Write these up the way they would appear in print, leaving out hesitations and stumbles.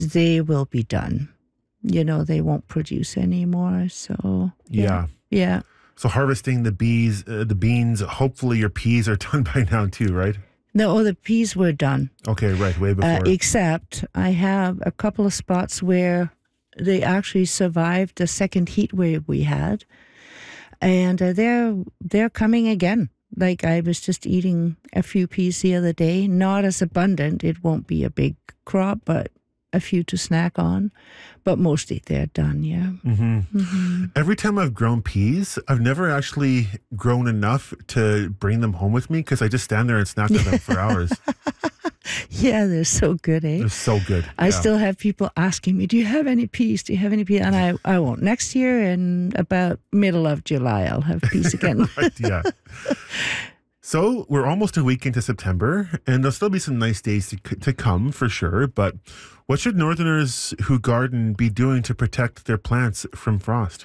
they will be done. They won't produce anymore. So Yeah. yeah. So harvesting the beans, hopefully your peas are done by now too, right? No, the peas were done. Okay, right, way before. Except I have a couple of spots where they actually survived the second heat wave we had, and they're coming again. Like I was just eating a few peas the other day, not as abundant. It won't be a big crop, but a few to snack on. But mostly they're done, yeah. Every time I've grown peas, I've never actually grown enough to bring them home with me because I just stand there and snack on them for hours. Yeah, they're so good, eh? They're so good. I still have people asking me, do you have any peas? Do you have any peas? And I won't. Next year in about middle of July, I'll have peas again. Right, yeah. So we're almost a week into September, and there'll still be some nice days to come for sure. But what should Northerners who garden be doing to protect their plants from frost?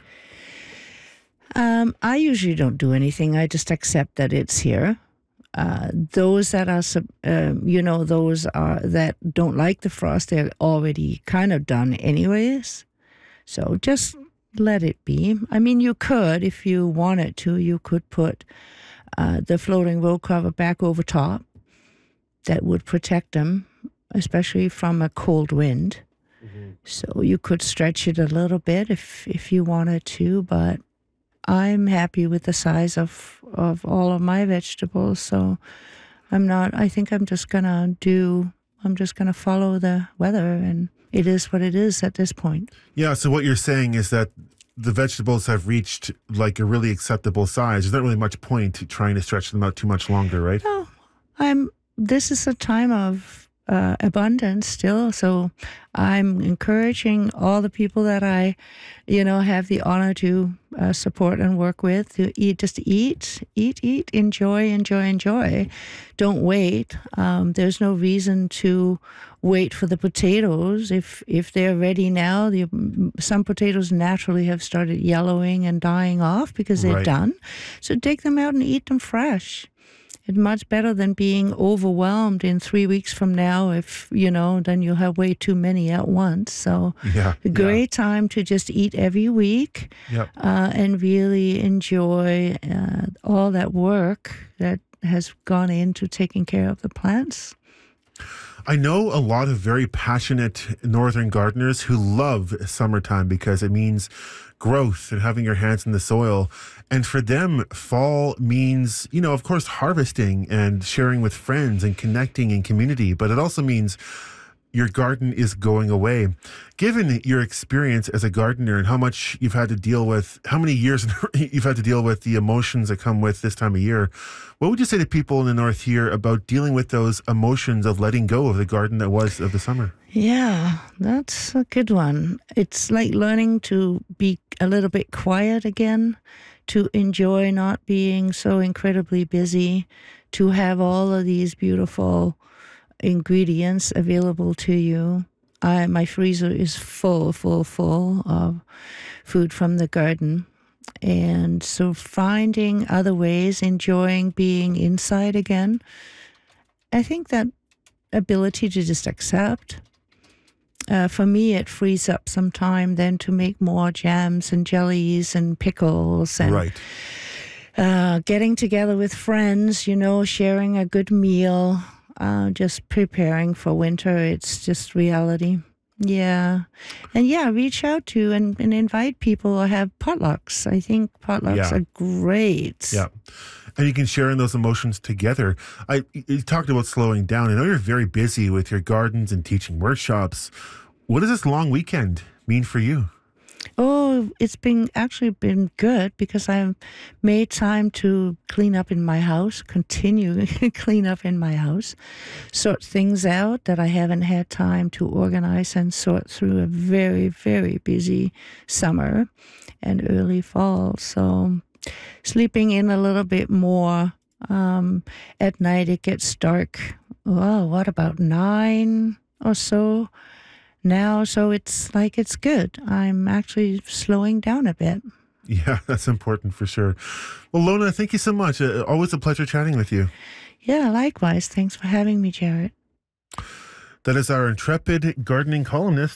I usually don't do anything. I just accept that it's here. Those that are, that don't like the frost, they're already kind of done anyways. So just let it be. I mean, you could, if you wanted to, you could put the floating row cover back over top. That would protect them, especially from a cold wind. Mm-hmm. So you could stretch it a little bit if you wanted to, but I'm happy with the size of all of my vegetables. So I think I'm just going to follow the weather, and it is what it is at this point. Yeah. So what you're saying is that the vegetables have reached like a really acceptable size. There's not really much point to trying to stretch them out too much longer, right? No, this is a time of abundance still. So I'm encouraging all the people that I, have the honor to support and work with to eat, enjoy. Don't wait. There's no reason to wait for the potatoes. If they're ready now, some potatoes naturally have started yellowing and dying off because they're done. So take them out and eat them fresh. It's much better than being overwhelmed in 3 weeks from now. If, then you'll have way too many at once. So a great time to just eat every week and really enjoy all that work that has gone into taking care of the plants. I know a lot of very passionate northern gardeners who love summertime because it means growth and having your hands in the soil. And for them, fall means, of course, harvesting and sharing with friends and connecting in community. But it also means your garden is going away. Given your experience as a gardener and how much you've had to deal with, how many years you've had to deal with the emotions that come with this time of year, what would you say to people in the north here about dealing with those emotions of letting go of the garden that was of the summer? Yeah, that's a good one. It's like learning to be a little bit quiet again, to enjoy not being so incredibly busy, to have all of these beautiful ingredients available to you. My freezer is full of food from the garden. And so finding other ways, enjoying being inside again, I think that ability to just accept, for me, it frees up some time then to make more jams and jellies and pickles and getting together with friends, sharing a good meal, just preparing for winter. It's just reality. Yeah. And reach out to and invite people or have potlucks. I think potlucks are great. Yeah. And you can share in those emotions together. You talked about slowing down. I know you're very busy with your gardens and teaching workshops. What does this long weekend mean for you? Oh, it's been good because I've made time to clean up in my house, continue clean up in my house, sort things out that I haven't had time to organize and sort through a very, very busy summer and early fall. So sleeping in a little bit more. At night it gets dark. Oh, what about 9 or so? Now, so it's good. I'm actually slowing down a bit. Yeah, that's important for sure. Well, Lona, thank you so much. Always a pleasure chatting with you. Yeah, likewise. Thanks for having me, Jared. That is our intrepid gardening columnist,